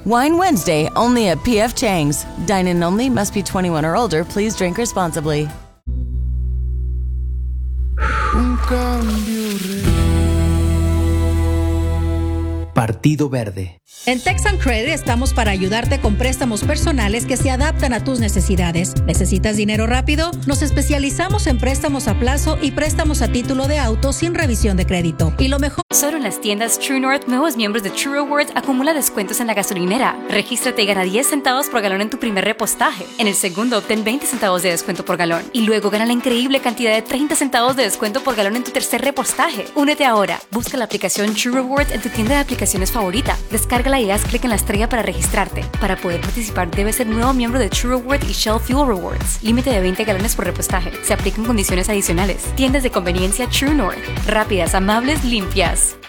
Wine Wednesday, only at P.F. Chang's. Dine-in only, must be 21 or older. Please drink responsibly. Un cambio real. Partido Verde. En Texan Credit estamos para ayudarte con préstamos personales que se adaptan a tus necesidades. ¿Necesitas dinero rápido? Nos especializamos en préstamos a plazo y préstamos a título de auto sin revisión de crédito. Y lo mejor... Solo en las tiendas True North, nuevos miembros de True Rewards acumula descuentos en la gasolinera. Regístrate y gana 10 centavos por galón en tu primer repostaje. En el segundo, obtén 20 centavos de descuento por galón. Y luego gana la increíble cantidad de 30 centavos de descuento por galón en tu tercer repostaje. Únete ahora. Busca la aplicación True Rewards en tu tienda de aplicaciones favorita. Descárgala y haz clic en la estrella para registrarte. Para poder participar, debes ser nuevo miembro de True Rewards y Shell Fuel Rewards. Límite de 20 galones por repostaje. Se aplican condiciones adicionales. Tiendas de conveniencia True North. Rápidas, amables, limpias.